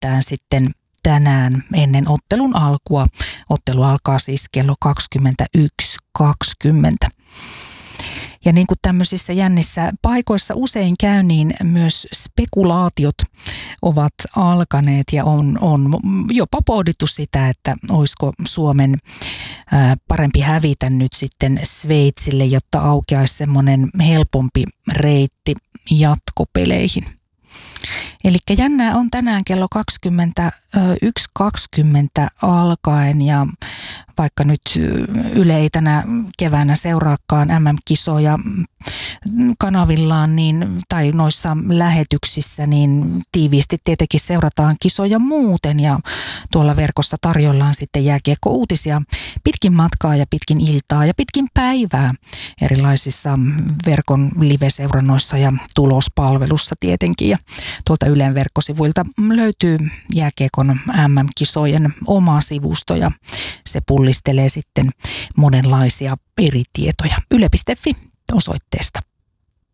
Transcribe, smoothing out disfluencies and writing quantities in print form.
lähetetään sitten tänään ennen ottelun alkua. Ottelu alkaa siis kello 21.20. Ja niin kuin tämmöisissä jännissä paikoissa usein käy, niin myös spekulaatiot ovat alkaneet ja on jopa pohdittu sitä, että olisiko Suomen parempi hävitä nyt sitten Sveitsille, jotta aukeaisi semmoinen helpompi reitti jatkopeleihin. Eli jännää on tänään kello 21.20 alkaen ja vaikka nyt Yle ei tänä keväänä seuraakaan MM-kisoja kanavillaan tai noissa lähetyksissä, niin tiiviisti tietenkin seurataan kisoja muuten ja tuolla verkossa tarjollaan sitten jääkiekko-uutisia pitkin matkaa ja pitkin iltaa ja pitkin päivää erilaisissa verkon live-seurannoissa ja tulospalvelussa tietenkin. Ja tuolta Ylen verkkosivuilta löytyy jääkiekon MM-kisojen oma sivusto ja se pullistelee sitten monenlaisia eri tietoja. Yle.fi osoitteesta.